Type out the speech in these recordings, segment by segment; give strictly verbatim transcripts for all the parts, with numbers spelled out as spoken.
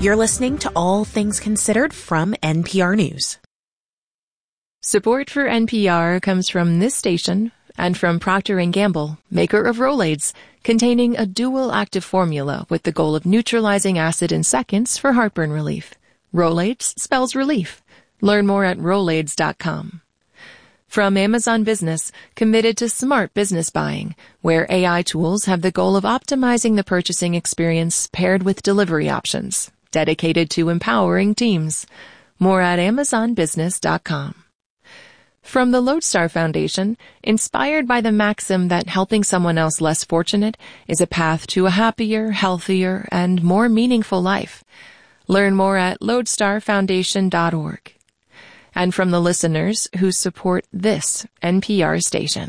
You're listening to All Things Considered from N P R News. Support for N P R comes from this station and from Procter and Gamble, maker of Rolaids, containing a dual active formula with the goal of neutralizing acid in seconds for heartburn relief. Rolaids spells relief. Learn more at Rolaids dot com. From Amazon Business, committed to smart business buying, where A I tools have the goal of optimizing the purchasing experience paired with delivery options, dedicated to empowering teams. More at Amazon Business dot com. From the Lodestar Foundation, inspired by the maxim that helping someone else less fortunate is a path to a happier, healthier, and more meaningful life. Learn more at lodestar foundation dot org. And from the listeners who support this N P R station.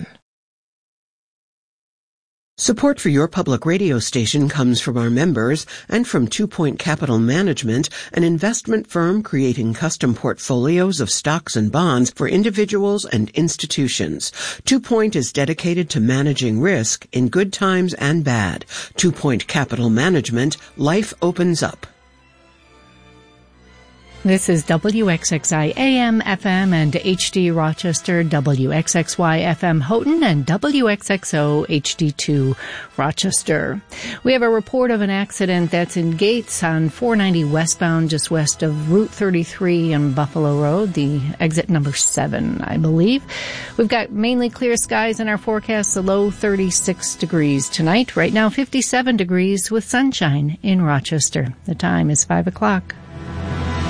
Support for your public radio station comes from our members and from Two Point Capital Management, an investment firm creating custom portfolios of stocks and bonds for individuals and institutions. Two Point is dedicated to managing risk in good times and bad. Two Point Capital Management, life opens up. This is W X X I A M, F M, and H D Rochester, W X X Y F M Houghton, and W X X O H D two Rochester. We have a report of an accident that's in Gates on four ninety westbound, just west of Route thirty-three and Buffalo Road, the exit number seven, I believe. We've got mainly clear skies in our forecast, a low thirty-six degrees tonight. Right now, fifty-seven degrees with sunshine in Rochester. The time is five o'clock.